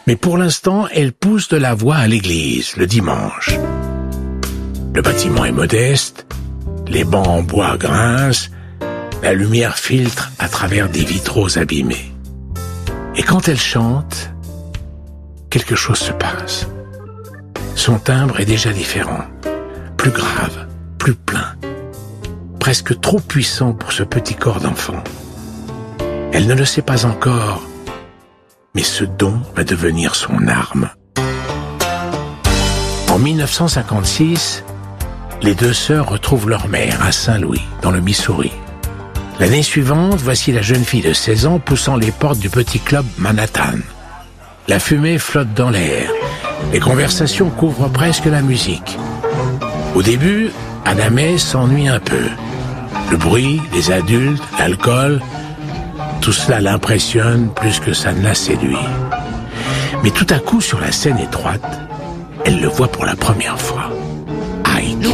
Mais pour l'instant, elle pousse de la voix à l'église, le dimanche. Le bâtiment est modeste, les bancs en bois grincent, la lumière filtre à travers des vitraux abîmés. Et quand elle chante, quelque chose se passe. Son timbre est déjà différent, plus grave, plus plein, presque trop puissant pour ce petit corps d'enfant. Elle ne le sait pas encore, mais ce don va devenir son arme. En 1956, les deux sœurs retrouvent leur mère à Saint-Louis, dans le Missouri. L'année suivante, voici la jeune fille de 16 ans poussant les portes du petit club Manhattan. La fumée flotte dans l'air. Les conversations couvrent presque la musique. Au début, Anna May s'ennuie un peu. Le bruit, les adultes, l'alcool, tout cela l'impressionne plus que ça ne la séduit. Mais tout à coup, sur la scène étroite, elle le voit pour la première fois. Ike.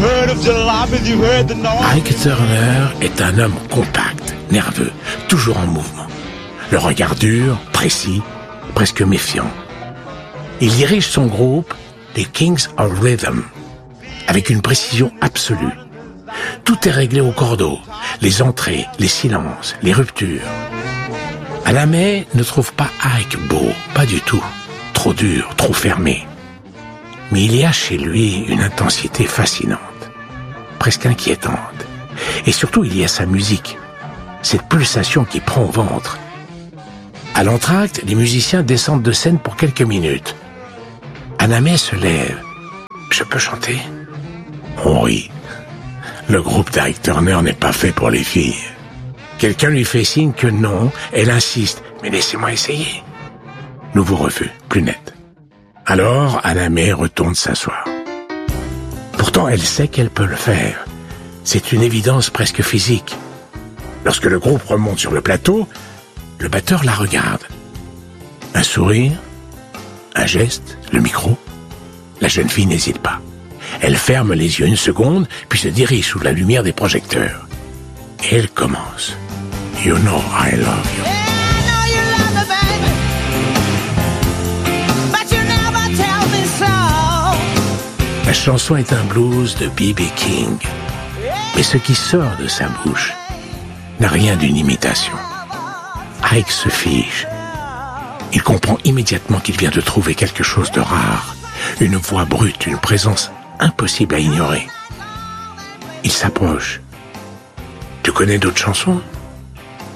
Ike Turner est un homme compact, nerveux, toujours en mouvement. Le regard dur, précis, presque méfiant. Il dirige son groupe, les Kings of Rhythm, avec une précision absolue. Tout est réglé au cordeau, les entrées, les silences, les ruptures. Anna May ne trouve pas Ike beau, pas du tout. Trop dur, trop fermé. Mais il y a chez lui une intensité fascinante, presque inquiétante. Et surtout, il y a sa musique, cette pulsation qui prend au ventre. À l'entracte, les musiciens descendent de scène pour quelques minutes. Anna May se lève. « Je peux chanter ?» On rit. Le groupe d'Ike Turner n'est pas fait pour les filles. Quelqu'un lui fait signe que non. Elle insiste. « Mais laissez-moi essayer. » Nouveau refus, plus net. Alors, Anna May retourne s'asseoir. Pourtant, elle sait qu'elle peut le faire. C'est une évidence presque physique. Lorsque le groupe remonte sur le plateau, le batteur la regarde. Un sourire, un geste, le micro. La jeune fille n'hésite pas. Elle ferme les yeux une seconde, puis se dirige sous la lumière des projecteurs. Et elle commence. « You know I love you. » La chanson est un blues de B.B. King. Mais ce qui sort de sa bouche n'a rien d'une imitation. Ike se fige. Il comprend immédiatement qu'il vient de trouver quelque chose de rare. Une voix brute, une présence impossible à ignorer. Il s'approche. « Tu connais d'autres chansons ?»« Oui. »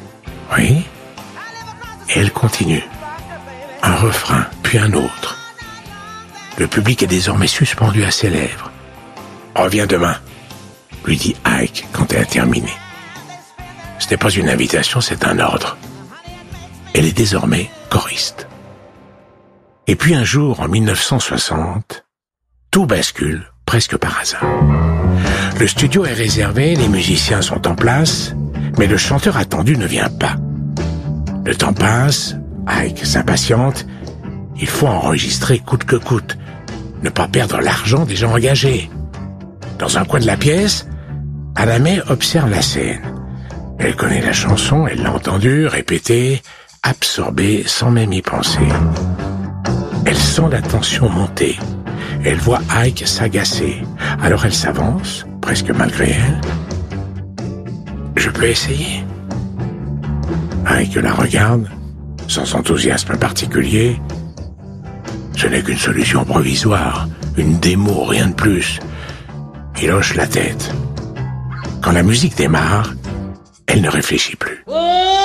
Et elle continue. Un refrain, puis un autre. Le public est désormais suspendu à ses lèvres. « Reviens demain », lui dit Ike quand elle a terminé. Ce n'est pas une invitation, c'est un ordre. Elle est désormais choriste. Et puis un jour, en 1960, tout bascule presque par hasard. Le studio est réservé, les musiciens sont en place, mais le chanteur attendu ne vient pas. Le temps passe, Ike s'impatiente. Il faut enregistrer coûte que coûte, ne pas perdre l'argent déjà engagé. Dans un coin de la pièce, Anna May observe la scène. Elle connaît la chanson, elle l'a entendue, répétée, absorbée sans même y penser. Elle sent la tension monter. Elle voit Ike s'agacer. Alors elle s'avance, presque malgré elle. « Je peux essayer ?» Ike la regarde, sans enthousiasme particulier. Ce n'est qu'une solution provisoire, une démo, rien de plus. Il hoche la tête. Quand la musique démarre, elle ne réfléchit plus.